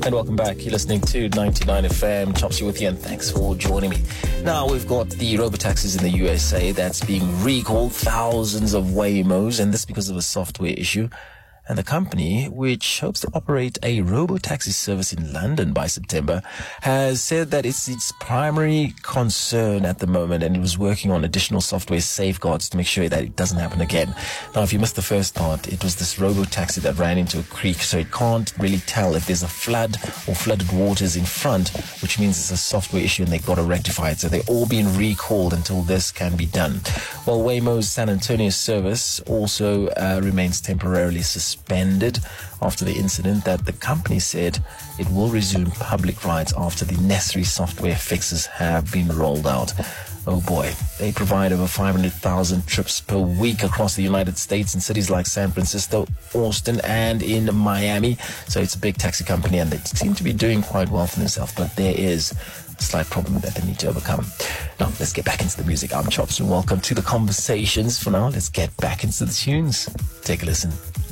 And welcome back. You're listening to 99 FM. Chopsy with you, and thanks for joining me. Now, we've got the robotaxis in the USA that's being recalled, thousands of Waymos, and this because of a software issue. And the company, which hopes to operate a robotaxi service in London by September, has said that it's its primary concern at the moment, and it was working on additional software safeguards to make sure that it doesn't happen again. Now, if you missed the first part, it was this robotaxi that ran into a creek, so it can't really tell if there's a flood or flooded waters in front, which means it's a software issue and they've got to rectify it. So they're all being recalled until this can be done. Well, Waymo's San Antonio service also remains temporarily suspended after the incident that the company said it will resume public rides after the necessary software fixes have been rolled out. Oh boy, they provide over 500,000 trips per week across the United States in cities like San Francisco, Austin, and in Miami. So it's a big taxi company and they seem to be doing quite well for themselves, but there is a slight problem that they need to overcome. Now, let's get back into the music. I'm Chops and welcome to the conversations. For now, let's get back into the tunes. Take a listen.